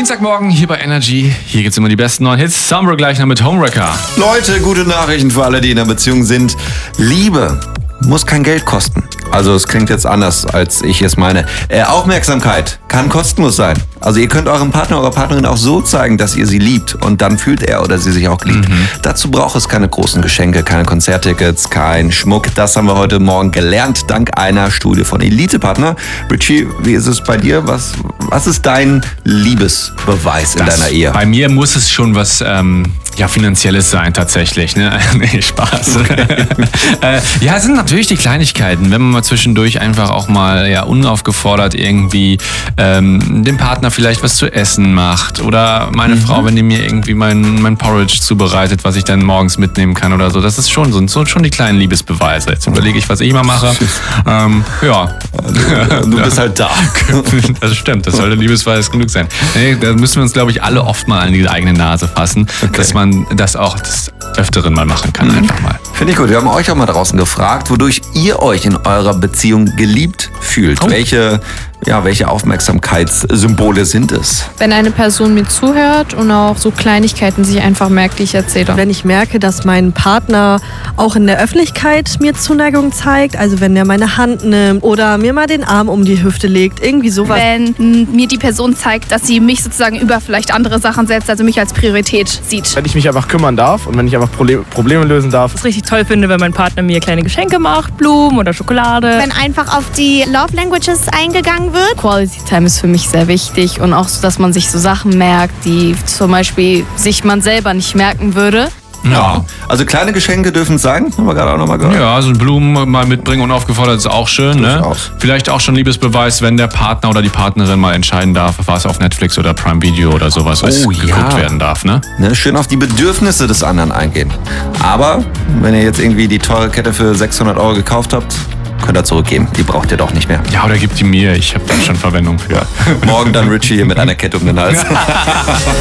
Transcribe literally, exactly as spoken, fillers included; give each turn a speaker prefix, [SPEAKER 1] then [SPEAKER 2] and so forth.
[SPEAKER 1] Dienstagmorgen hier bei Energy. Hier gibt's immer die besten neuen Hits. Summer gleich noch mit Homewrecker.
[SPEAKER 2] Leute, gute Nachrichten für alle, die in einer Beziehung sind. Liebe muss kein Geld kosten. Also es klingt jetzt anders, als ich es meine. Äh, Aufmerksamkeit kann kostenlos sein. Also ihr könnt eurem Partner, eurer Partnerin auch so zeigen, dass ihr sie liebt. Und dann fühlt er oder sie sich auch geliebt. Mhm. Dazu braucht es keine großen Geschenke, keine Konzerttickets, kein Schmuck. Das haben wir heute Morgen gelernt, dank einer Studie von Elite-Partner. Richie, wie ist es bei dir? Was, was ist dein Liebesbeweis in
[SPEAKER 1] Das,
[SPEAKER 2] deiner Ehe?
[SPEAKER 1] Bei mir muss es schon was ähm, ja, Finanzielles sein tatsächlich. Ne? Nee, Spaß. Okay. äh, ja, es sind natürlich die Kleinigkeiten. Wenn man mal zwischendurch einfach auch mal ja, unaufgefordert irgendwie ähm, dem Partner vielleicht was zu essen macht. Oder meine mhm. Frau, wenn die mir irgendwie mein, mein Porridge zubereitet, was ich dann morgens mitnehmen kann oder so. Das ist schon so, so schon die kleinen Liebesbeweise. Jetzt überlege ich, was ich mal mache. ähm, ja.
[SPEAKER 2] Du, du bist halt da.
[SPEAKER 1] Das stimmt, das sollte Liebesbeweis genug sein. Nee, da müssen wir uns, glaube ich, alle oft mal an die eigene Nase fassen, okay. dass man das auch des Öfteren mal machen kann, mhm. einfach mal.
[SPEAKER 2] Finde ich gut. Wir haben euch auch mal draußen gefragt, wodurch ihr euch in eurer Beziehung geliebt fühlt. Oh. Welche, ja, welche Aufmerksamkeitssymbole sind es?
[SPEAKER 3] Wenn eine Person mir zuhört und auch so Kleinigkeiten sich einfach merkt, die ich erzähle.
[SPEAKER 4] Wenn ich merke, dass mein Partner auch in der Öffentlichkeit mir Zuneigung zeigt, also wenn er meine Hand nimmt oder mir mal den Arm um die Hüfte legt, irgendwie sowas.
[SPEAKER 5] Wenn mir die Person zeigt, dass sie mich sozusagen über vielleicht andere Sachen setzt, also mich als Priorität sieht.
[SPEAKER 6] Wenn ich mich einfach kümmern darf und wenn ich einfach Problem, Probleme lösen darf.
[SPEAKER 7] Was ich richtig toll finde, wenn mein Partner mir kleine Geschenke macht, Blumen oder Schokolade.
[SPEAKER 8] Wenn einfach auf die Love Languages eingegangen wird.
[SPEAKER 3] Quality Time ist für mich sehr wichtig und auch so, dass man sich so Sachen merkt, die zum Beispiel sich man selber nicht merken würde.
[SPEAKER 2] Ja. Also kleine Geschenke dürfen es sein, haben wir gerade auch nochmal gehört.
[SPEAKER 1] Ja, also Blumen mal mitbringen unaufgefordert ist auch schön. Ne? Vielleicht auch schon Liebesbeweis, wenn der Partner oder die Partnerin mal entscheiden darf, was auf Netflix oder Prime Video oder sowas
[SPEAKER 2] oh,
[SPEAKER 1] geguckt
[SPEAKER 2] ja.
[SPEAKER 1] werden darf. Ne?
[SPEAKER 2] Ne, schön auf die Bedürfnisse des anderen eingehen. Aber wenn ihr jetzt irgendwie die teure Kette für sechshundert Euro gekauft habt, könnt ihr zurückgeben. Die braucht ihr doch nicht mehr.
[SPEAKER 1] Ja, oder gebt die mir. Ich habe da schon Verwendung für.
[SPEAKER 2] Morgen dann Richie hier mit einer Kette um den Hals.